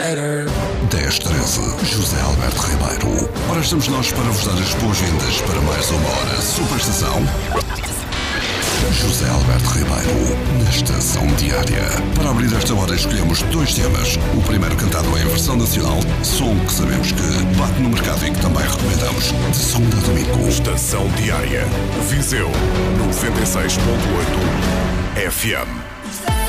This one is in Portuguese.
10-13, José Alberto Ribeiro. Ora, estamos nós para vos dar as boas-vindas para mais uma hora Superestação José Alberto Ribeiro, na Estação Diária. Para abrir esta hora escolhemos dois temas. O primeiro cantado em versão nacional, som que sabemos que bate no mercado e que também recomendamos, de segunda a domingo. Estação Diária, Viseu 96.8 FM.